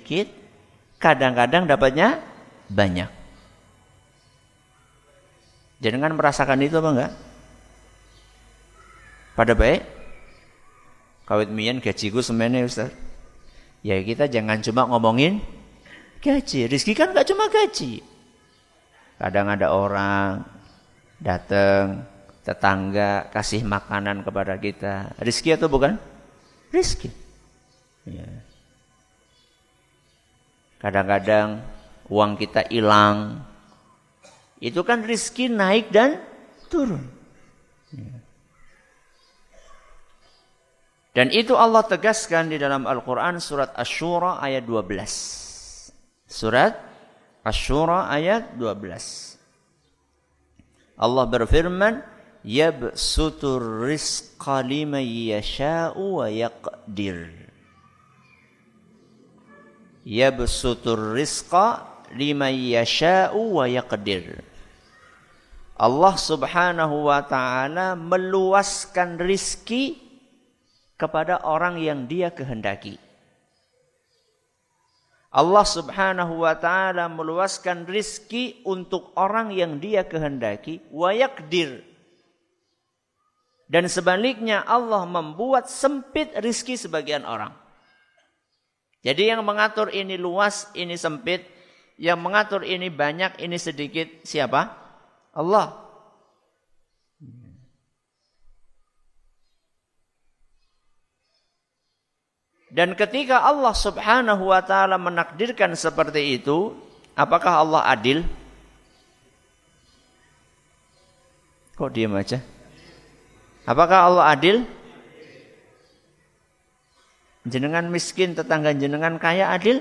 sedikit, kadang-kadang dapatnya banyak. Jangan merasakan itu apa enggak? Pada baik, kawit mian gajiku semene Ustaz. Ya kita jangan cuma ngomongin gaji. Rezeki kan enggak cuma gaji. Kadang ada orang datang, tetangga kasih makanan kepada kita. Rezeki atau bukan? Rezeki. Ya. Kadang-kadang uang kita hilang. Itu kan rezeki naik dan turun. Ya. Dan itu Allah tegaskan di dalam Al-Quran surat Asy-Syura ayat 12. Surat Asy-Syura ayat 12. Allah berfirman, yabsutur rizqa liman yasha'u wa yaqdir. Yabsutur rizqa liman yasha'u wa yaqdir. Allah Subhanahu wa taala meluaskan rizki kepada orang yang Dia kehendaki. Allah Subhanahu wa taala meluaskan rizki untuk orang yang Dia kehendaki, wa yaqdir. Dan sebaliknya Allah membuat sempit rizki sebagian orang. Jadi yang mengatur ini luas, ini sempit, yang mengatur ini banyak, ini sedikit, siapa? Allah. Dan ketika Allah Subhanahu wa taala menakdirkan seperti itu, apakah Allah adil? Kok diam aja? Apakah Allah adil? Jenengan miskin, tetangga jenengan kaya, adil?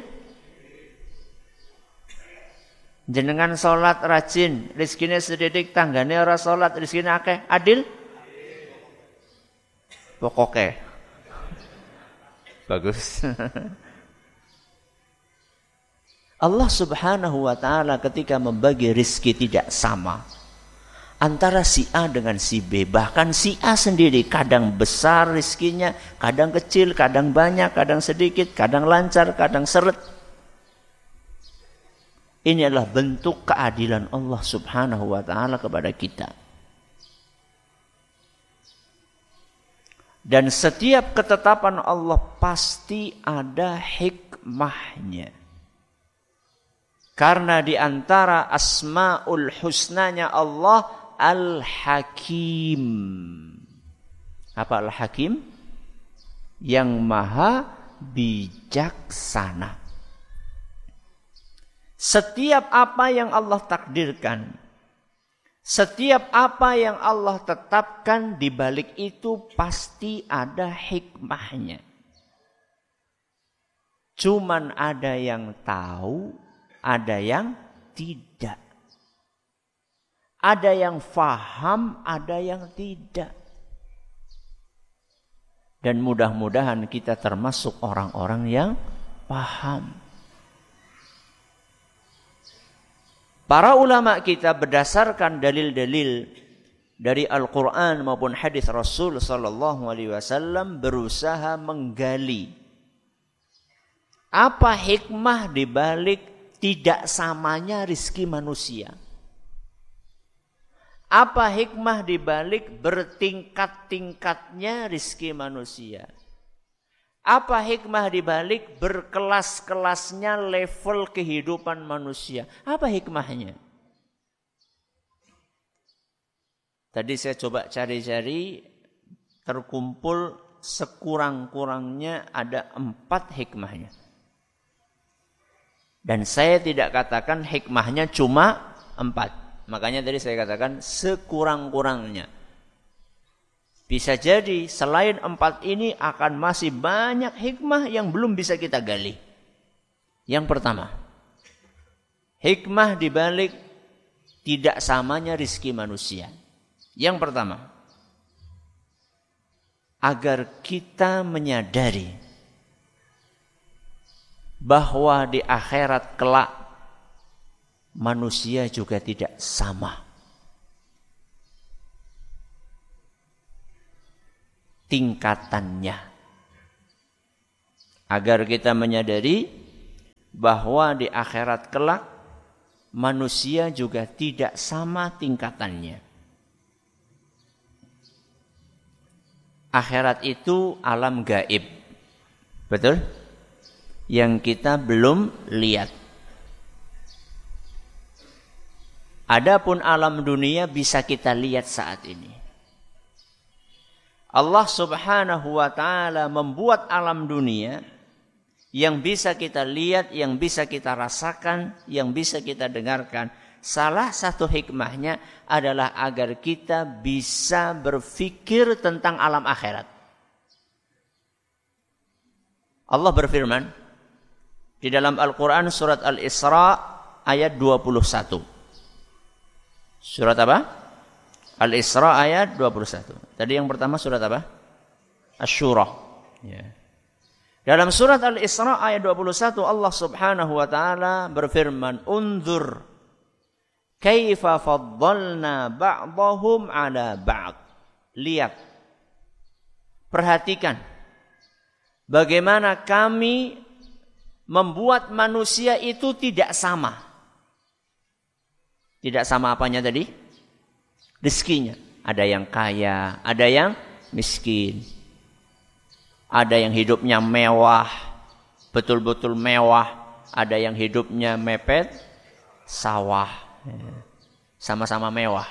Jenengan salat rajin, rezekine sedikit, tanggane ora salat, rezekine akeh, adil? Pokoknya bagus. Allah Subhanahu wa taala ketika membagi rezeki tidak sama antara si A dengan si B. Bahkan si A sendiri kadang besar rezekinya, kadang kecil, kadang banyak, kadang sedikit, kadang lancar, kadang seret. Ini adalah bentuk keadilan Allah Subhanahu wa taala kepada kita. Dan setiap ketetapan Allah pasti ada hikmahnya. Karena di antara asmaul husnanya Allah Al-Hakim. Apa Al-Hakim? Yang maha bijaksana. Setiap apa yang Allah takdirkan, setiap apa yang Allah tetapkan, di balik itu pasti ada hikmahnya. Cuman ada yang tahu, ada yang tidak. Ada yang faham, ada yang tidak. Dan mudah-mudahan kita termasuk orang-orang yang paham. Para ulama kita berdasarkan dalil-dalil dari Al-Quran maupun hadis Rasul sallallahu alaihi wasallam berusaha menggali apa hikmah di balik tidak samanya rizki manusia. Apa hikmah di balik bertingkat-tingkatnya rizki manusia? Apa hikmah di balik berkelas-kelasnya level kehidupan manusia? Apa hikmahnya? Tadi saya coba cari-cari, terkumpul sekurang-kurangnya ada 4 hikmahnya. Dan saya tidak katakan hikmahnya cuma 4. Makanya tadi saya katakan sekurang-kurangnya. Bisa jadi selain 4 ini akan masih banyak hikmah yang belum bisa kita gali. Yang pertama, hikmah dibalik tidak samanya rizki manusia. Yang pertama, agar kita menyadari bahwa di akhirat kelak manusia juga tidak sama tingkatannya. Agar kita menyadari bahwa di akhirat kelak manusia juga tidak sama tingkatannya. Akhirat itu alam gaib. Betul? Yang kita belum lihat. Adapun alam dunia bisa kita lihat saat ini. Allah Subhanahu wa ta'ala membuat alam dunia yang bisa kita lihat, yang bisa kita rasakan, yang bisa kita dengarkan. Salah satu hikmahnya adalah agar kita bisa berfikir tentang alam akhirat. Allah berfirman di dalam Al-Quran surat Al-Isra ayat 21. Surat apa? Al-Isra ayat 21. Tadi yang pertama surat apa? Asy-Syura. Ya. Dalam surat Al-Isra ayat 21 Allah Subhanahu wa taala berfirman, "Unzur kaifa faddalna ba'dahum 'ala ba'd." Lihat. Perhatikan bagaimana kami membuat manusia itu tidak sama. Tidak sama apanya tadi? Rezekinya. Ada yang kaya, ada yang miskin. Ada yang hidupnya mewah, betul-betul mewah. Ada yang hidupnya mepet sawah. Sama-sama mewah.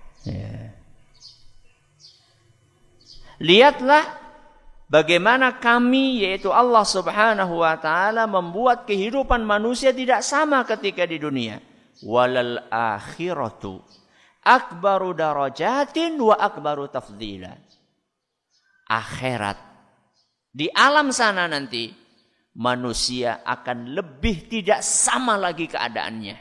Lihatlah bagaimana kami, yaitu Allah Subhanahu wa ta'ala, membuat kehidupan manusia tidak sama ketika di dunia. Walal akhiratu akbaru darajatin wa akbaru tafdila. Akhirat, di alam sana nanti manusia akan lebih tidak sama lagi keadaannya.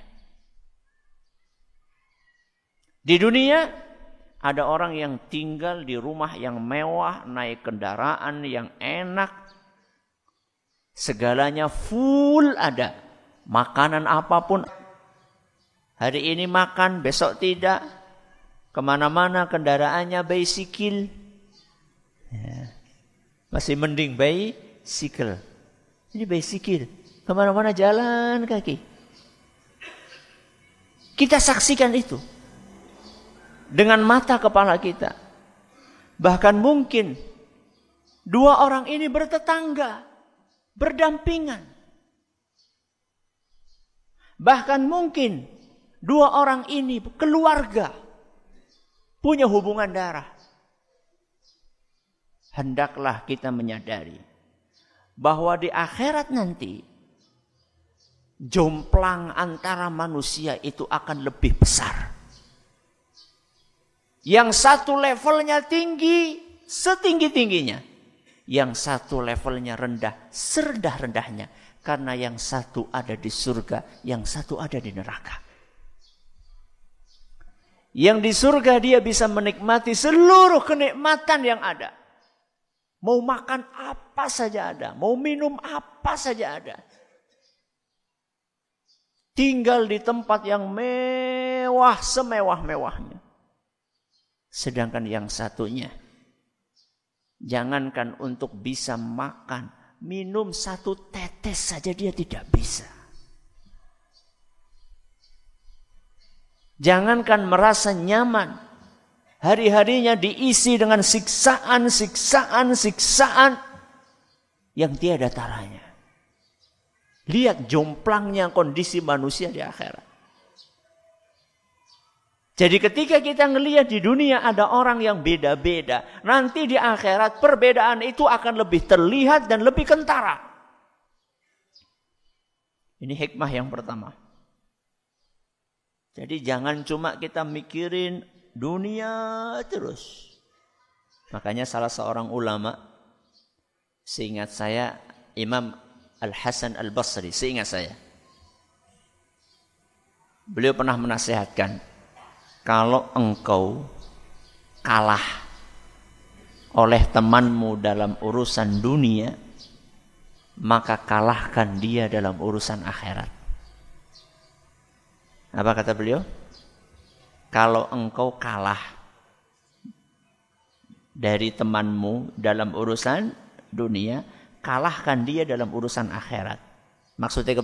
Di dunia ada orang yang tinggal di rumah yang mewah, naik kendaraan yang enak, segalanya full ada, makanan apapun. Hari ini makan, besok tidak. Kemana-mana kendaraannya bicycle. Ya. Masih mending bicycle. Ini bicycle. Kemana-mana jalan kaki. Kita saksikan itu. Dengan mata kepala kita. Bahkan mungkin dua orang ini bertetangga. Berdampingan. Bahkan mungkin dua orang ini keluarga, punya hubungan darah. Hendaklah kita menyadari bahwa di akhirat nanti jomplang antara manusia itu akan lebih besar. Yang satu levelnya tinggi, setinggi-tingginya. Yang satu levelnya rendah, serendah-rendahnya. Karena yang satu ada di surga, yang satu ada di neraka. Yang di surga dia bisa menikmati seluruh kenikmatan yang ada. Mau makan apa saja ada. Mau minum apa saja ada. Tinggal di tempat yang mewah, semewah-mewahnya. Sedangkan yang satunya, jangankan untuk bisa makan, minum satu tetes saja dia tidak bisa. Jangankan merasa nyaman, hari-harinya diisi dengan siksaan yang tiada taranya. Lihat jomplangnya kondisi manusia di akhirat. Jadi ketika kita ngelihat di dunia ada orang yang beda-beda, nanti di akhirat perbedaan itu akan lebih terlihat dan lebih kentara. Ini hikmah yang pertama. Jadi jangan cuma kita mikirin dunia terus. Makanya salah seorang ulama, seingat saya Imam Al-Hasan Al-Basri, seingat saya. Beliau pernah menasihatkan, kalau engkau kalah oleh temanmu dalam urusan dunia, maka kalahkan dia dalam urusan akhirat. Apa kata beliau? Kalau engkau kalah dari temanmu dalam urusan dunia, kalahkan dia dalam urusan akhirat. Maksudnya